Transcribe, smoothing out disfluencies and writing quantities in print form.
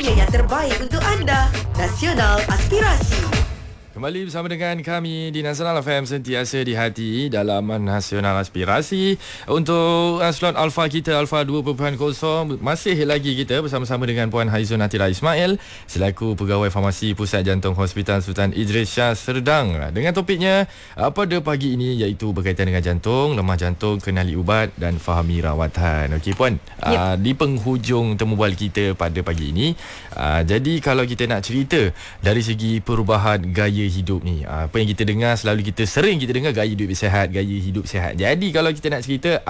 pilih yang terbaik untuk anda. Nasional Aspirasi. Kembali bersama dengan kami di Nasional FM, sentiasa di hati dalam Nasional Aspirasi. Untuk slot Alpha kita, Alpha 2.0, masih lagi kita bersama-sama dengan Puan Haizun Atira Ismail selaku Pegawai Farmasi Pusat Jantung Hospital Sultan Idris Shah Serdang, dengan topiknya pada pagi ini iaitu berkaitan dengan jantung, lemah jantung, kenali ubat dan fahami rawatan. Okey Puan, di penghujung temubual kita pada pagi ini, jadi kalau kita nak cerita dari segi perubahan gaya hidup ni, apa yang kita dengar, selalu kita sering kita dengar gaya hidup sihat, gaya hidup sihat. Jadi kalau kita nak cerita